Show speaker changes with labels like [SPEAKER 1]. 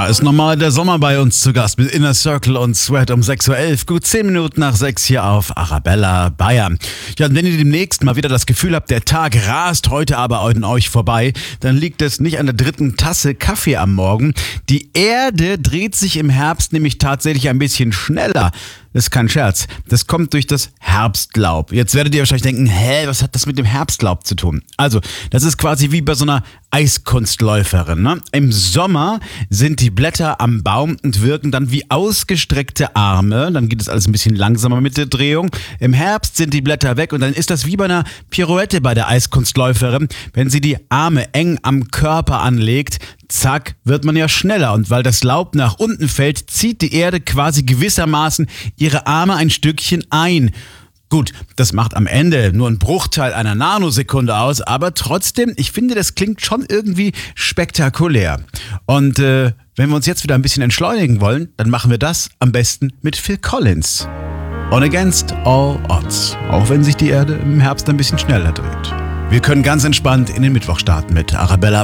[SPEAKER 1] Da ist nochmal der Sommer bei uns zu Gast mit Inner Circle und Sweat um 6.11 Uhr, gut 10 Minuten nach 6 hier auf Arabella Bayern. Ja, und wenn ihr demnächst mal wieder das Gefühl habt, der Tag rast heute aber an euch vorbei, dann liegt es nicht an der dritten Tasse Kaffee am Morgen. Die Erde dreht sich im Herbst nämlich tatsächlich ein bisschen schneller. Das ist kein Scherz. Das kommt durch das Herbstlaub. Jetzt werdet ihr wahrscheinlich denken, was hat das mit dem Herbstlaub zu tun? Also, das ist quasi wie bei so einer Eiskunstläuferin, ne? Im Sommer sind die Blätter am Baum und wirken dann wie ausgestreckte Arme. Dann geht es alles ein bisschen langsamer mit der Drehung. Im Herbst sind die Blätter weg und dann ist das wie bei einer Pirouette bei der Eiskunstläuferin. Wenn sie die Arme eng am Körper anlegt, zack, wird man ja schneller. Und weil das Laub nach unten fällt, zieht die Erde quasi gewissermaßen ihre Arme ein Stückchen ein. Gut, das macht am Ende nur einen Bruchteil einer Nanosekunde aus, aber trotzdem, ich finde, das klingt schon irgendwie spektakulär. Und wenn wir uns jetzt wieder ein bisschen entschleunigen wollen, dann machen wir das am besten mit Phil Collins. On Against All Odds, auch wenn sich die Erde im Herbst ein bisschen schneller dreht. Wir können ganz entspannt in den Mittwoch starten mit Arabella